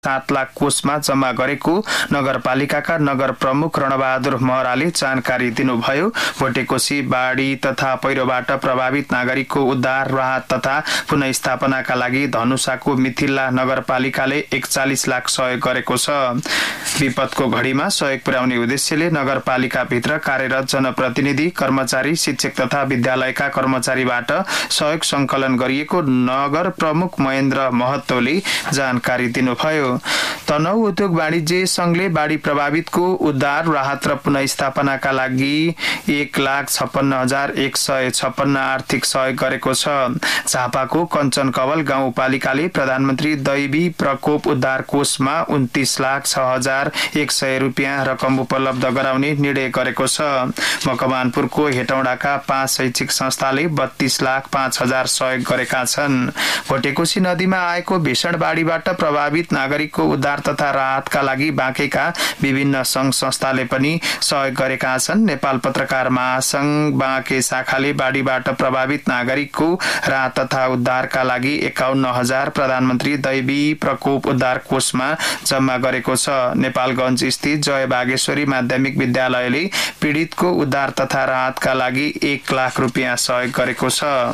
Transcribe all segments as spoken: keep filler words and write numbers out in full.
सात लाख कोषमा जम्मा गरेको नगरपालिकाका नगर प्रमुख रणबहादुर महराले जानकारी दिनुभयो। भोटेकोशी बाढी तथा पहिरोबाट प्रभावित नागरिकको उद्धार, राहत तथा पुनर्स्थापनाका लागि धनुषाको मिथिला नगरपालिकाले एकचालिस लाख सहयोग गरेको छ। विपदको घडीमा सहयोग पुर्याउने उद्देश्यले नगरपालिकाभित्र कार्यरत जनप्रतिनिधि, कर्मचारी, शिक्षक तथा विद्यालयका कर्मचारीबाट सहयोग संकलन गरिएको नगर प्रमुख महेन्द्र महतोले जानकारी दिनुभयो। तनहु उद्योग वाणिज्य संघले बाढी प्रभावितको उद्धार, राहत र पुनर्स्थापनाका लागि एक लाख छप्पन्न हजार एक सय छप्पन्न आर्थिक सहयोग गरेको छ। झापाको कञ्चन कवल गाउँपालिकाले प्रधानमन्त्री दैवी प्रकोप उद्धार कोषमा उन्तीस लाख छ हजार एक सय रुपियाँ रकम उपलब्ध गराउने निर्णय गरेको छ। मकवानपुरको हेटौडाका पाँच शैक्षिक संस्थाले बत्तीस लाख पाँच हजार सहयोग गरेका छन्। भोटेकोशी नदीमा आएको भीषण बाढीबाट प्रभावित नागरिकको उद्धार तथा राहतका लागि बाँकेका विभिन्न संघ संस्थाले पनि सहयोग गरेका छन्। नेपाल पत्रकार महासंघ बाँके शाखाले बाढीबाट प्रभावित नागरिकको राहत तथा उद्धारका लागि एकाउन्न हजार प्रधानमन्त्री दैवी प्रकोप उद्धार कोषमा जम्मा गरेको छ। नेपालगञ्ज स्थित जय बागेश्वरी माध्यमिक विद्यालयले पीडितको उद्धार तथा राहतका लागि एक लाख रुपियाँ सहयोग गरेको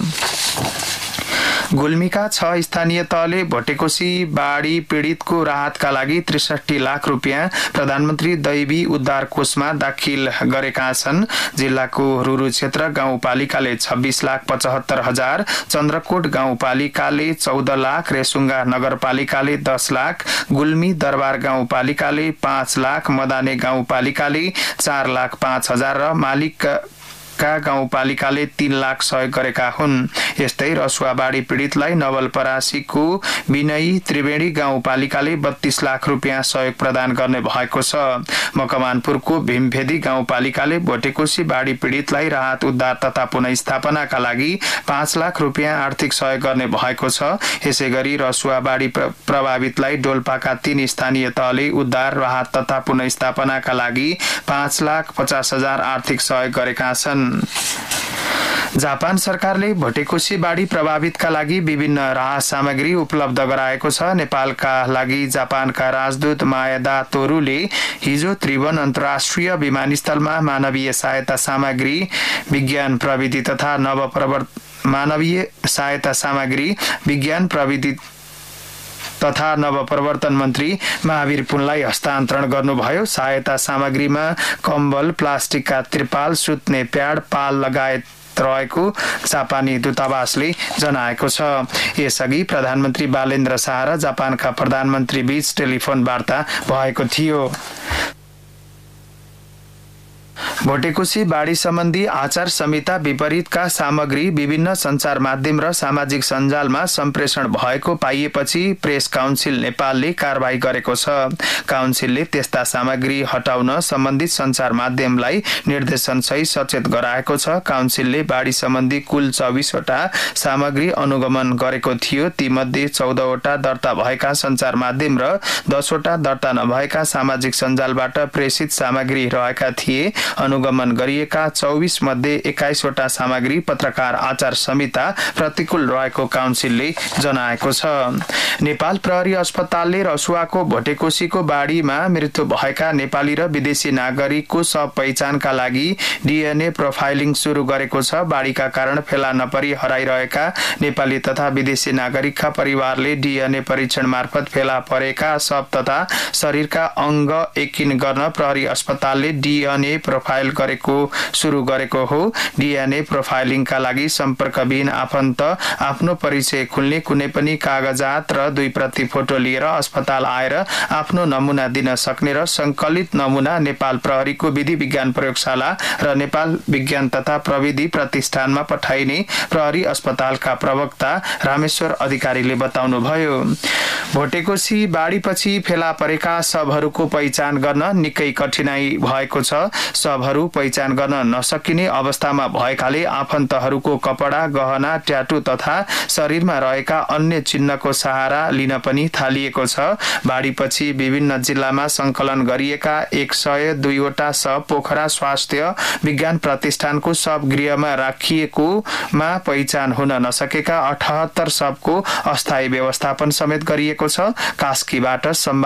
छ। गुल्मीका छ स्थानीय तहले भोटेकोशी बाढी पीडितको राहतका लागि त्रिसठी लाख रुपियाँ प्रधानमन्त्री दैवी उद्धार कोषमा दाखिल गरेका छन्। जिल्लाको रुरु क्षेत्र गाउँपालिकाले छब्बीस लाख पचहत्तर हजार, चन्द्रकोट गाउँपालिकाले चौध लाख, रेसुङ्गा नगरपालिकाले दस लाख, गुल्मी दरबार गाउँपालिकाले पाँच लाख, मदाने गाउँपालिकाले चार लाख पाँच हजार र मालिक का गाउँपालिकाले तीन लाख सहयोग गरेका हुन्। यस्तै रसुवा बाढी पीडितलाई नवलपरासीको विनयी त्रिवेणी गाउँपालिकाले बत्तीस लाख रुपियाँ सहयोग प्रदान गर्ने भएको छ। मकवानपुरको भीमभेदी गाउँपालिकाले भोटेकोशी बाढी पीडितलाई राहत, उद्धार तथा पुनर्स्थापनाका लागि पाँच लाख रुपियाँ आर्थिक सहयोग गर्ने भएको छ। यसै गरी रसुवा बाढी प्रभावितलाई डोल्पाका तीन स्थानीय तहले उद्धार, राहत तथा पुनर्स्थापनाका लागि पाँच लाख पचास हजार आर्थिक सहयोग गरेका छन्। जापान सरकारले भोटेकोशी बाढी प्रभावितका लागि विभिन्न राहत सामग्री उपलब्ध गराएको छ। नेपालका लागि जापानका राजदूत मायदा तोरुले हिजो त्रिभुवन अन्तर्राष्ट्रिय विमानस्थलमा मानवीय सहायता सामग्री, विज्ञान प्रविधि तथा नवप्रवर्तन मानवीय सहायता सामग्री, विज्ञान प्रविधि तथा नवप्रवर्तन मन्त्री महावीर पुनलाई हस्तान्तरण गर्नुभयो। सहायता सामग्रीमा कम्बल, प्लास्टिकका त्रिपाल, सुत्ने प्याड, पाल लगायत रहेको जापानी दूतावासले जनाएको छ। यसअघि प्रधानमन्त्री बालेन्द्र शाह र जापानका प्रधानमन्त्री बीच टेलिफोन वार्ता भएको थियो। भोटेकोशी बाढी सम्बन्धी आचार संहिता विपरीतका सामग्री विभिन्न सञ्चार माध्यम र सामाजिक सञ्जालमा सम्प्रेषण भएको पाइएपछि प्रेस काउन्सिल नेपालले कारबाही गरेको छ। काउन्सिलले त्यस्ता सामग्री हटाउन सम्बन्धित सञ्चार माध्यमलाई निर्देशन सहित सचेत गराएको छ। काउन्सिलले बाढी सम्बन्धी कुल चौबिसवटा सामग्री अनुगमन गरेको थियो। तीमध्ये चौधवटा दर्ता भएका सञ्चार माध्यम र दसवटा दर्ता नभएका सामाजिक सञ्जालबाट प्रेषित सामग्री रहेका थिए। अनुगमन गरिएका चौबिस मध्ये एक्काइसवटा सामग्री पत्रकार आचार संहिता प्रतिकूल रहेको काउन्सिलले जनाएको छ। नेपाल प्रहरी अस्पतालले रसुवाको भोटेकोशीको बाढीमा मृत्यु भएका नेपाली र विदेशी नागरिकको सब पहिचानका लागि डीएनए प्रोफाइलिङ सुरु गरेको छ। बाढीका कारण फेला नपरी हराइरहेका नेपाली तथा विदेशी नागरिकका परिवारले डीएनए परीक्षण मार्फत फेला परेका सब तथा शरीरका अंग यकिन गर्न प्रहरी अस्पतालले डीएनए प्रोफाइल गरेको सुरु गरेको हो। डीएनए प्रोफाइलिङका लागि सम्पर्कविहीन आफन्त आफ्नो परिचय खुल्ने कुनै पनि कागजात र दुई प्रति फोटो लिएर अस्पताल आएर आफ्नो नमुना दिन सक्ने र संकलित नमुना नेपाल प्रहरीको विधि विज्ञान प्रयोगशाला र नेपाल विज्ञान तथा प्रविधि प्रतिष्ठानमा पठाइने प्रहरी अस्पतालका प्रवक्ता रामेश्वर अधिकारीले बताउनुभयो। भोटेकोशी बाढीपछि फेला परेका शवहरूको पहिचान गर्न निकै कठिनाई भएको छ। शव शवहरू पहिचान गर्न नसकिने अवस्थामा भएकाले आफन्तहरूको कपडा, गहना, ट्याटू तथा शरीरमा रहेका अन्य चिन्हको सहारा लिन पनि थालिएको छ। बाढीपछि विभिन्न जिल्लामा संकलन गरिएका एक सय दुईवटा शव पोखरा स्वास्थ्य विज्ञान प्रतिष्ठानको शव गृहमा राखिएकोमा पहिचान हुन नसकेका अठहत्तर शवको अस्थायी व्यवस्थापन समेत गरिएको छ। कास्कीबाट